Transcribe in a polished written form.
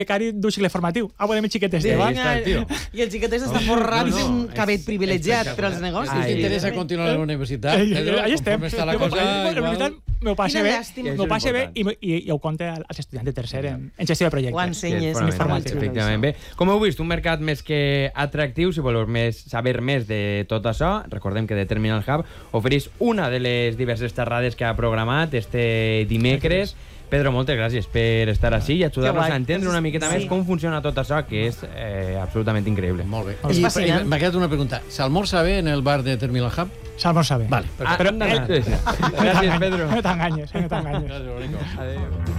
becari d'un cicle formatiu. Volem xiquetes de banc. I el xiquet està forrat i té un cabell privilegiat per als negocis. Si t'interessa continuar a la universitat, Ahí estem. conforme està la cosa... La veritat, m'ho passe bé i ho conte als estudiants de tercer en gestió de projectes. Ho ensenyes. Efectivament. Bé, com heu vist, un mercat més que atractiu, si voleu saber més de tot això, recordem que The Terminal Hub ofereix una de les diverses xerrades que ha programat este dimecres. Pedro, moltes gràcies per estar així i ajudar-nos a entendre una miqueta més com funciona tot això, que és absolutament increïble. Molt bé. M'ha quedat una pregunta. S'almorza bé en el bar de Terminal Hub? S'almorza bé. Vale, Gràcies, Pedro. No t'enganyes. Gràcies, Bonico. Adéu.